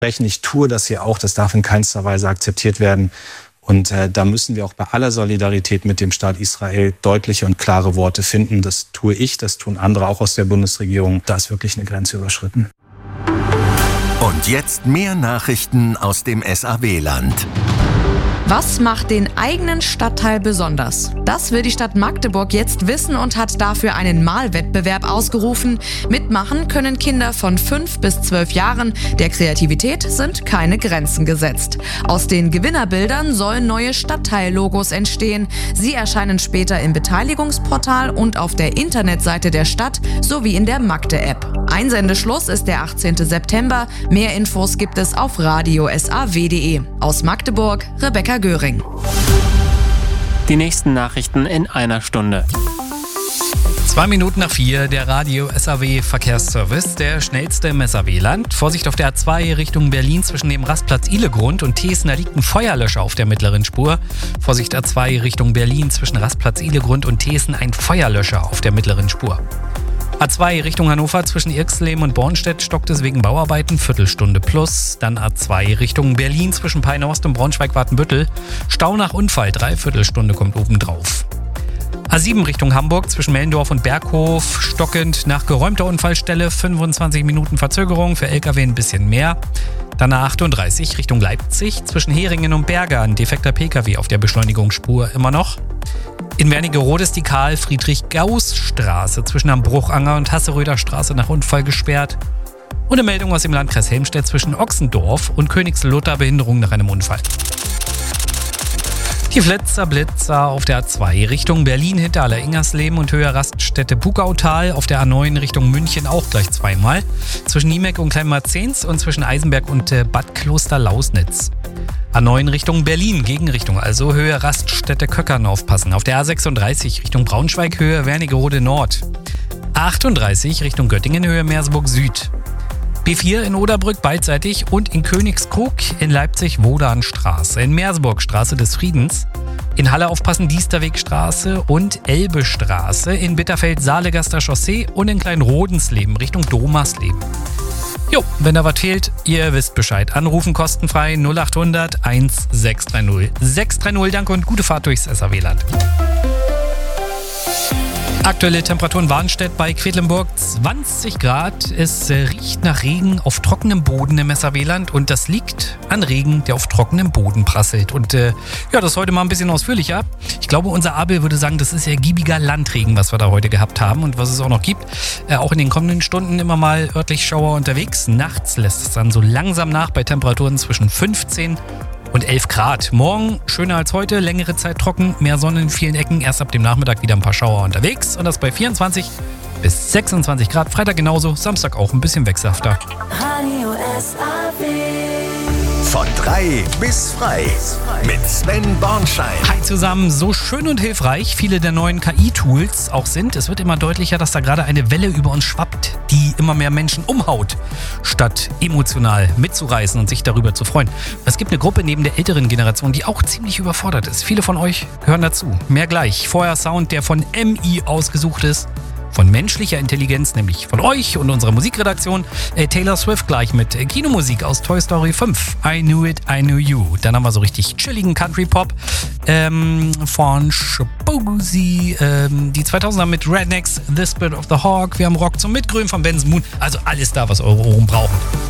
Ich tue das hier auch, das darf in keinster Weise akzeptiert werden. Und da müssen wir auch bei aller Solidarität mit dem Staat Israel deutliche und klare Worte finden. Das tue ich, das tun andere auch aus der Bundesregierung. Da ist wirklich eine Grenze überschritten. Und jetzt mehr Nachrichten aus dem SAW-Land. Was macht den eigenen Stadtteil besonders? Das will die Stadt Magdeburg jetzt wissen und hat dafür einen Malwettbewerb ausgerufen. Mitmachen können Kinder von 5 bis 12 Jahren. Der Kreativität sind keine Grenzen gesetzt. Aus den Gewinnerbildern sollen neue Stadtteillogos entstehen. Sie erscheinen später im Beteiligungsportal und auf der Internetseite der Stadt sowie in der Magde-App. Einsendeschluss ist der 18. September. Mehr Infos gibt es auf radiosaw.de. Aus Magdeburg, Rebecca Göring. Die nächsten Nachrichten in einer Stunde. 4:02, der Radio SAW Verkehrsservice, der schnellste im SAW-Land. Vorsicht auf der A2 Richtung Berlin zwischen dem Rastplatz Ihlegrund und Thesen, da liegt ein Feuerlöscher auf der mittleren Spur. Vorsicht A2 Richtung Berlin zwischen Rastplatz Ihlegrund und Thesen, ein Feuerlöscher auf der mittleren Spur. A2 Richtung Hannover zwischen Irxleben und Bornstedt stockt es wegen Bauarbeiten, Viertelstunde plus. Dann A2 Richtung Berlin zwischen Peine-Ost und Braunschweig-Watenbüttel. Stau nach Unfall, Dreiviertelstunde kommt obendrauf. A7 Richtung Hamburg zwischen Mellendorf und Berghof, stockend nach geräumter Unfallstelle, 25 Minuten Verzögerung, für LKW ein bisschen mehr. Dann A38 Richtung Leipzig zwischen Heringen und Berger, ein defekter PKW auf der Beschleunigungsspur immer noch. In Wernigerode ist die Karl-Friedrich-Gauß-Straße zwischen am Bruchanger und Hasseröder Straße nach Unfall gesperrt. Und eine Meldung aus dem Landkreis Helmstedt zwischen Ochsendorf und Königslutter, Behinderung nach einem Unfall. Die Blitzer auf der A2 Richtung Berlin hinter Aller-Ingersleben und Höhe Raststätte Pukautal, auf der A9 Richtung München auch gleich zweimal, zwischen Niemeck und Kleinmarzens und zwischen Eisenberg und Bad Kloster-Lausnitz. A9 Richtung Berlin, Gegenrichtung, also Höhe Raststätte Köckern aufpassen. Auf der A36 Richtung Braunschweig, Höhe Wernigerode Nord. A38 Richtung Göttingen, Höhe Meersburg Süd. B4 in Oderbrück beidseitig und in Königskrug, in Leipzig Wodanstraße, in Meersburg Straße des Friedens, in Halle aufpassen Diesterwegstraße und Elbestraße, in Bitterfeld Saalegaster Chaussee und in Kleinrodensleben Richtung Domersleben. Jo, wenn da was fehlt, ihr wisst Bescheid. Anrufen kostenfrei 0800 1630 630. Danke und gute Fahrt durchs SAW-Land. Aktuelle Temperaturen Warnstedt bei Quedlinburg 20 Grad. Es riecht nach Regen auf trockenem Boden im SAW-Land und das liegt an Regen, der auf trockenem Boden prasselt. Und das ist heute mal ein bisschen ausführlicher. Ich glaube, unser Abel würde sagen, das ist ergiebiger Landregen, was wir da heute gehabt haben und was es auch noch gibt. Auch in den kommenden Stunden immer mal örtlich Schauer unterwegs. Nachts lässt es dann so langsam nach bei Temperaturen zwischen 15 und 11 Grad. Morgen schöner als heute, längere Zeit trocken, mehr Sonne in vielen Ecken. Erst ab dem Nachmittag wieder ein paar Schauer unterwegs. Und das bei 24 bis 26 Grad. Freitag genauso, Samstag auch ein bisschen wechselhafter. Radio SAW. Von 3 bis frei. Mit Sven Bornschein. Hi zusammen, so schön und hilfreich viele der neuen KI-Tools auch sind. Es wird immer deutlicher, dass da gerade eine Welle über uns schwappt, die immer mehr Menschen umhaut, statt emotional mitzureißen und sich darüber zu freuen. Es gibt eine Gruppe neben der älteren Generation, die auch ziemlich überfordert ist. Viele von euch gehören dazu. Mehr gleich. Vorher Sound, der von MI ausgesucht ist. Von menschlicher Intelligenz, nämlich von euch und unserer Musikredaktion. Taylor Swift gleich mit Kinomusik aus Toy Story 5. I Knew It, I Knew You. Dann haben wir so richtig chilligen Country-Pop von Shabozy. Die 2000er mit Rednecks, The Spirit of the Hawk. Wir haben Rock zum Mitgrün von Benson Moon. Also alles da, was eure Ohren brauchen.